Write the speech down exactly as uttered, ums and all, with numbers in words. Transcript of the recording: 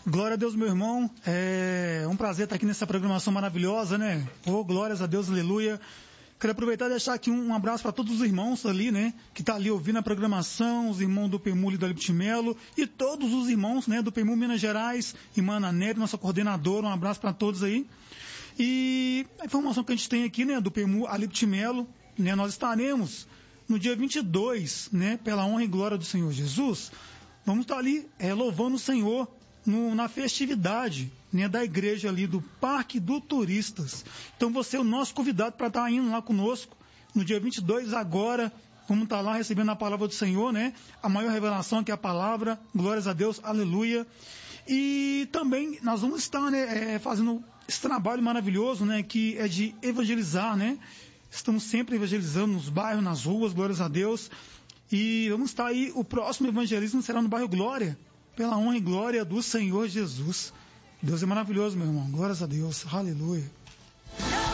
Glória a Deus, meu irmão. É um prazer estar aqui nessa programação maravilhosa, né? Oh, glórias a Deus, aleluia. Quero aproveitar e deixar aqui um abraço para todos os irmãos ali, né? Que tá ali ouvindo a programação, os irmãos do P E M U e do Alípio de Melo e todos os irmãos, né? Do P E M U Minas Gerais, irmã Ana Nery, nossa coordenadora, um abraço para todos aí. E a informação que a gente tem aqui, né? Do P E M U Alípio de Melo, né? Nós estaremos no dia vinte e dois, né? Pela honra e glória do Senhor Jesus. Vamos estar ali é, louvando o Senhor no, na festividade, né, da igreja ali do Parque do Turistas. Então você é o nosso convidado para estar indo lá conosco no dia vinte e dois agora. Vamos estar lá recebendo a palavra do Senhor, né? A maior revelação que é a palavra. Glórias a Deus, aleluia. E também nós vamos estar, né, é, fazendo esse trabalho maravilhoso, né, que é de evangelizar, né? Estamos sempre evangelizando nos bairros, nas ruas, glórias a Deus. E vamos estar aí, o próximo evangelismo será no bairro Glória, pela honra e glória do Senhor Jesus. Deus é maravilhoso, meu irmão. Glórias a Deus. Aleluia.